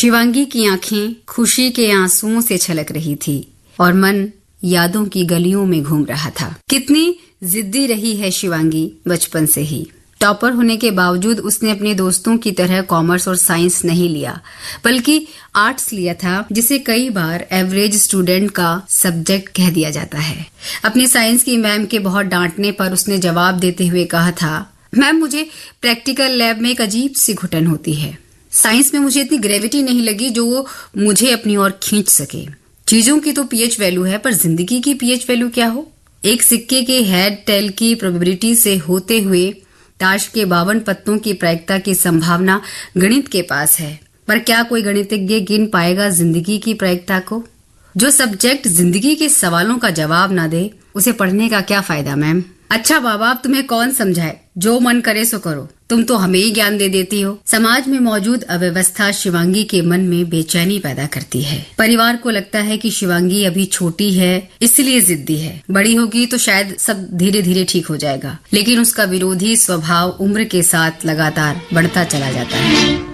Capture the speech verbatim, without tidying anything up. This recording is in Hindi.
शिवांगी की आंखें खुशी के आंसुओं से छलक रही थी और मन यादों की गलियों में घूम रहा था। कितनी जिद्दी रही है शिवांगी बचपन से ही। टॉपर होने के बावजूद उसने अपने दोस्तों की तरह कॉमर्स और साइंस नहीं लिया, बल्कि आर्ट्स लिया था, जिसे कई बार एवरेज स्टूडेंट का सब्जेक्ट कह दिया जाता है। अपनी साइंस की मैम के बहुत डांटने पर उसने जवाब देते हुए कहा था, मैम मुझे प्रैक्टिकल लैब में एक अजीब सी घुटन होती है। साइंस में मुझे इतनी ग्रेविटी नहीं लगी जो वो मुझे अपनी ओर खींच सके। चीजों की तो पीएच वैल्यू है, पर जिंदगी की पीएच वैल्यू क्या हो? एक सिक्के के हेड टेल की प्रोबेबिलिटी से होते हुए ताश के बावन पत्तों की प्रायिकता की संभावना गणित के पास है, पर क्या कोई गणितज्ञ गिन पाएगा जिंदगी की प्रायिकता को? जो सब्जेक्ट जिंदगी के सवालों का जवाब ना दे, उसे पढ़ने का क्या फायदा मैम? अच्छा बाबा, अब तुम्हें कौन समझाए, जो मन करे सो करो, तुम तो हमें ही ज्ञान दे देती हो। समाज में मौजूद अव्यवस्था शिवांगी के मन में बेचैनी पैदा करती है। परिवार को लगता है कि शिवांगी अभी छोटी है, इसलिए जिद्दी है, बड़ी होगी तो शायद सब धीरे धीरे ठीक हो जाएगा। लेकिन उसका विरोधी स्वभाव उम्र के साथ लगातार बढ़ता चला जाता है।